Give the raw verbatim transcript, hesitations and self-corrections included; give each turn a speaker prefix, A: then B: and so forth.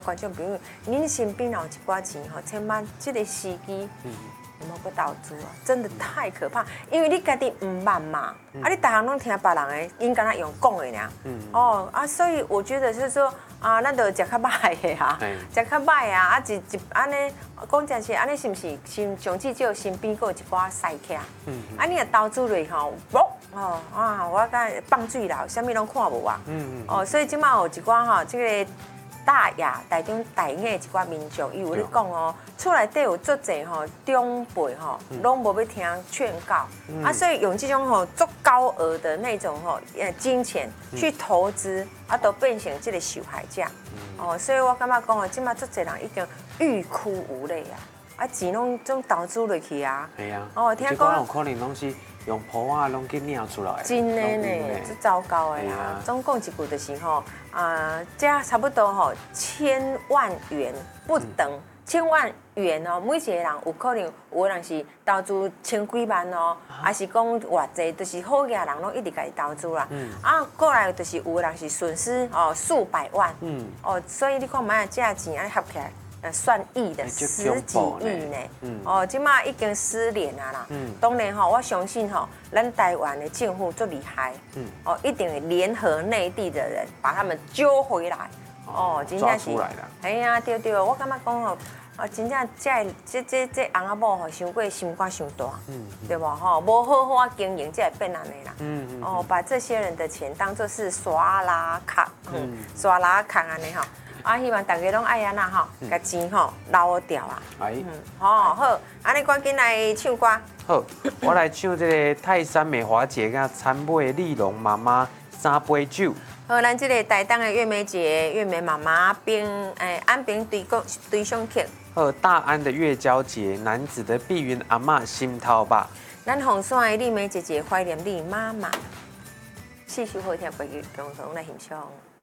A: 观众朋友，您身边有一寡钱吼，千万这个时机，嗯，有冇去投资啊？真的太可怕，因为你家己唔捌嘛，啊，你大行拢听别人的，因敢若用讲的尔，哦啊，所以我觉得就是说啊，咱就食较歹的啊，食较歹啊，啊一一安尼讲真是安尼是毋是身上至少身边佫有一寡赛客，嗯，啊你若投资落吼，哦啊，我甲放水啦，啥物拢看无啊，嗯哦，所以即马有一寡吼，这个。大雅台中大雅一寡民众，伊有咧讲哦，厝内底有足侪吼长辈吼，拢无要听劝告，啊，所以用这种吼足高额的那种吼呃金钱去投资，啊，都变成这个受害者，哦，所以我感觉讲哦，即马足侪人已经欲哭无泪啊，啊，钱拢总投资落去啊，
B: 系啊，
A: 哦，
B: 听讲有可能拢是。用破啊，拢去领出来。
A: 真的呢，这糟糕的啦。总共一句就是吼，啊，这差不多吼千万元不等，千万元哦，每一个人有可能有人是投资千几万哦，还是讲偌济，就是好嘅人拢一直家己投资啦。啊，过来就是有人是损失哦数百万。嗯。哦，所以你看买这钱安尼合起来。呃，算亿的十几亿呢，哦，即马已经失联啊啦。当然吼，我相信吼，咱台湾的政府最厉害，哦，一定会联合内地的人把他们揪回来。
B: 哦，真正是。抓出来了。
A: 哎呀，对对，我感觉讲吼，哦，真正这这这这翁仔某吼，伤过心肝伤大，对不吼？无好好啊经营，才会变安尼啦。嗯嗯。哦，把这些人的钱当作是刷拉卡，嗯，刷拉卡安尼吼。啊，希望大家拢爱安那吼，甲钱吼捞掉啊！哎，嗯，好好，安尼赶紧来唱歌。
B: 好，我来唱这个泰山美华姐甲参妹丽蓉妈妈三杯酒。
A: 好，咱这个台东的月梅姐、月梅妈妈并诶安平对公对上客。
B: 好，大安的月娇节，男子的碧云阿嬷心头吧。
A: 咱红山的丽梅姐姐怀念你妈妈。四首好听歌曲，共同来欣赏。